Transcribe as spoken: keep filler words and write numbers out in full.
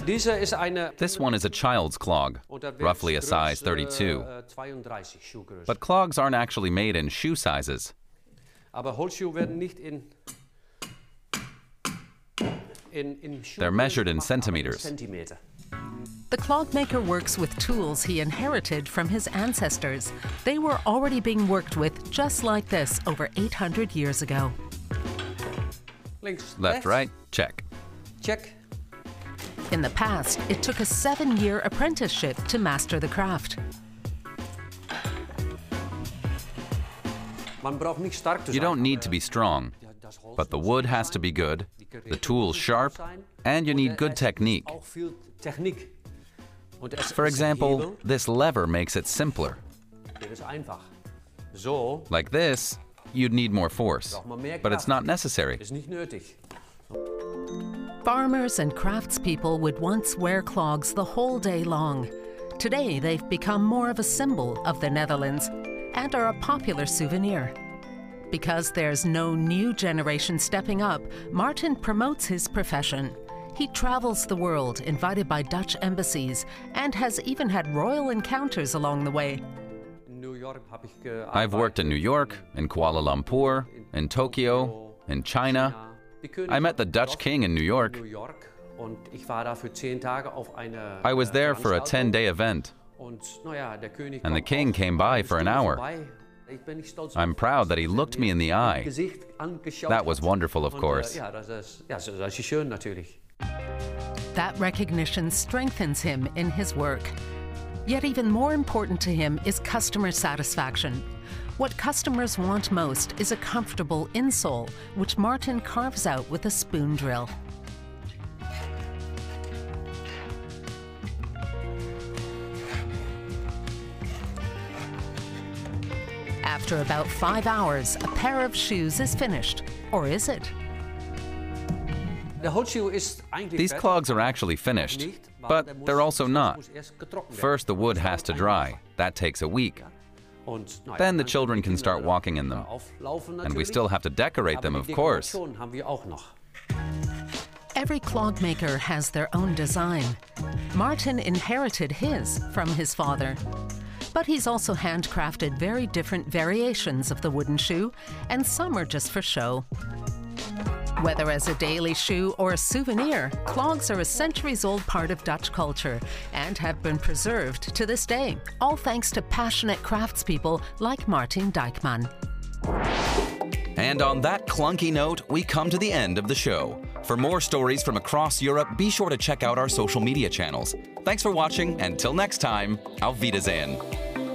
This one is a child's clog, roughly a size thirty-two. But clogs aren't actually made in shoe sizes. They're measured in centimeters. The clog maker works with tools he inherited from his ancestors. They were already being worked with just like this over eight hundred years ago. Left, right, check. Check. In the past, it took a seven-year apprenticeship to master the craft. You don't need to be strong, but the wood has to be good, the tools sharp, and you need good technique. For example, this lever makes it simpler. Like this, you'd need more force, but it's not necessary. Farmers and craftspeople would once wear clogs the whole day long. Today, they've become more of a symbol of the Netherlands and are a popular souvenir. Because there's no new generation stepping up, Martin promotes his profession. He travels the world, invited by Dutch embassies, and has even had royal encounters along the way. I've worked in New York, in Kuala Lumpur, in Tokyo, in China. I met the Dutch king in New York. I was there for a ten-day event, and the king came by for an hour. I'm proud that he looked me in the eye. That was wonderful, of course. That recognition strengthens him in his work. Yet even more important to him is customer satisfaction. What customers want most is a comfortable insole, which Martin carves out with a spoon drill. After about five hours, a pair of shoes is finished. Or is it? These clogs are actually finished, but they're also not. First, the wood has to dry. That takes a week. Then the children can start walking in them. And we still have to decorate them, of course. Every clog maker has their own design. Martin inherited his from his father. But he's also handcrafted very different variations of the wooden shoe, and some are just for show. Whether as a daily shoe or a souvenir, clogs are a centuries-old part of Dutch culture and have been preserved to this day, all thanks to passionate craftspeople like Martin Dijkman. And on that clunky note, we come to the end of the show. For more stories from across Europe, be sure to check out our social media channels. Thanks for watching, and till next time, auf Wiedersehen.